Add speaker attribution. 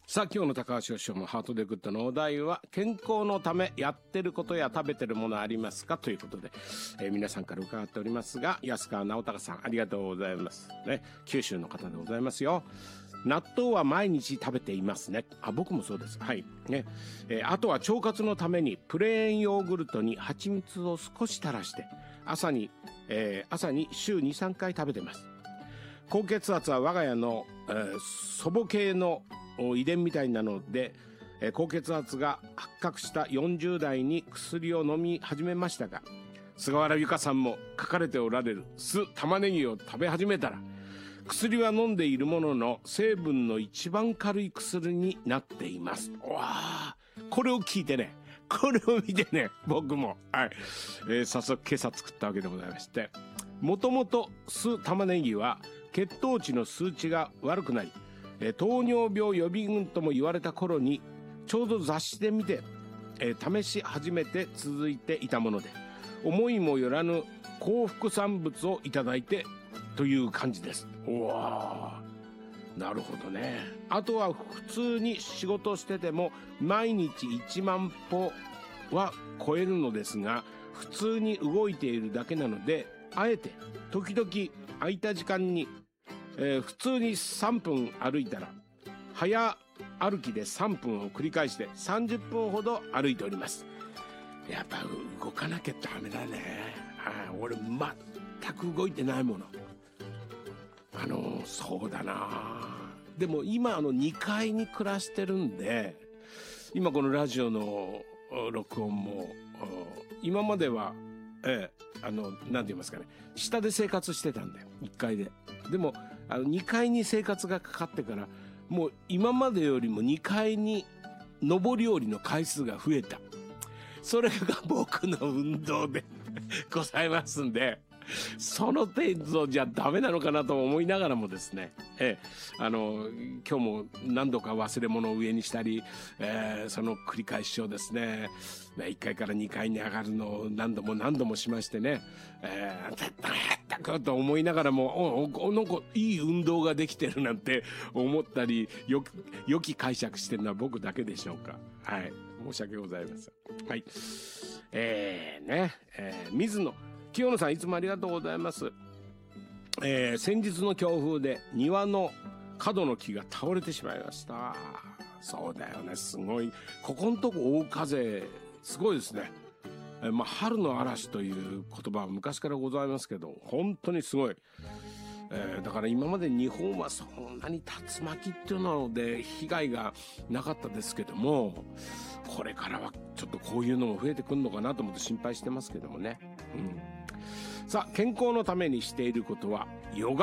Speaker 1: さあ今日の高橋義雄のハートでグッドのお題は、健康のためやってることや食べてるものありますかということで、皆さんから伺っておりますが、安川直隆さんありがとうございますね。九州の方でございますよ。納豆は毎日食べていますね。僕もそうです。はいね。あとは腸活のためにプレーンヨーグルトに蜂蜜を少し垂らして朝に週 2,3 回食べてます。高血圧は我が家の、祖母系の遺伝みたいなので、高血圧が発覚した40代に薬を飲み始めましたが、菅原由香さんも書かれておられる酢玉ねぎを食べ始めたら、薬は飲んでいるものの成分の一番軽い薬になっています。わー、これを聞いてね、これを見てね、僕も、早速今朝作ったわけでございまして、もともと酢玉ねぎは血糖値の数値が悪くなり、糖尿病予備軍とも言われた頃にちょうど雑誌で見て、試し始めて続いていたもので、思いもよらぬ高副産物をいただいてという感じです。うわー、なるほどね。あとは普通に仕事してても毎日1万歩は超えるのですが、普通に動いているだけなので、あえて時々空いた時間に普通に3分歩いたら早歩きで3分を繰り返して30分ほど歩いております。やっぱ動かなきゃダメだね。俺全く動いてないもの。そうだな。でも今2階に暮らしてるんで、今このラジオの録音も今まではなんて言いますかね、下で生活してたんだよ、1階で。でも2階に生活がかかってから、もう今までよりも2階に上り下りの回数が増えた。それが僕の運動でございますんで、その程度じゃダメなのかなと思いながらもですね、今日も何度か忘れ物を上にしたり、その繰り返しをですね、1階から2階に上がるのを何度もしましてね、と思いながらも、なんかいい運動ができてるなんて思ったり、良き解釈してるのは僕だけでしょうか。はい、申し訳ございません。はい、水野清野さん、いつもありがとうございます。先日の強風で庭の角の木が倒れてしまいました。そうだよね、すごい。ここのとこ大風すごいですね。春の嵐という言葉は昔からございますけど、本当にすごい。だから今まで日本はそんなに竜巻っていうので被害がなかったですけども、これからはちょっとこういうのも増えてくるのかなと思って心配してますけどもね。さあ、健康のためにしていることはヨガ